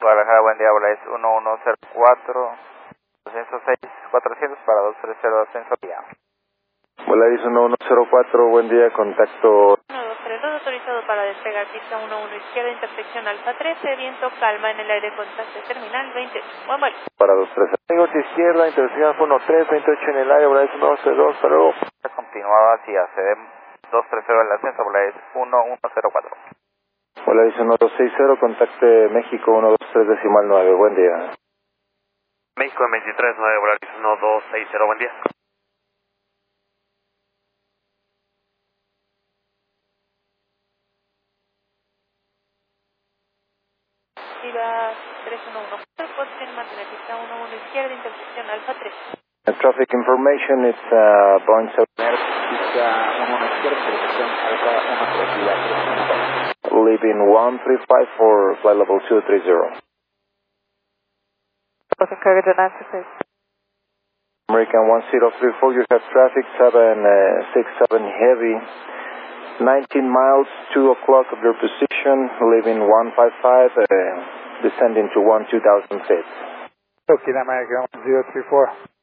Guadalajara, buen día, habla es 1104, 206, 400 para 230, ascenso vía. Volaris 1104, buen día, contacto. 123, autorizado para despegar pista 11 izquierda, intersección Alfa 13, viento calma en el aire, contacto terminal 28. Buen vuelo. Para 230. Amigos izquierda, intersección 13, 28 en el área, Volaris 112, hasta luego. Continuado hacia CD 230 el ascenso, Volaris 1104. Volaris 1260, contacte México 123.9, buen día. México 239, Volaris 1260, buen día. Viva 3114, posición mantener pista 11 izquierda, intersección Alfa 13. Traffic information, it's Boeing 7. Pista 11 izquierda, intersección Alfa 13, Leaving 135 for flight level 230. American 1034, you have traffic 767 heavy. 19 miles, 2 o'clock of your position, leaving 155, descending to 2000 feet. Okay, American 1034.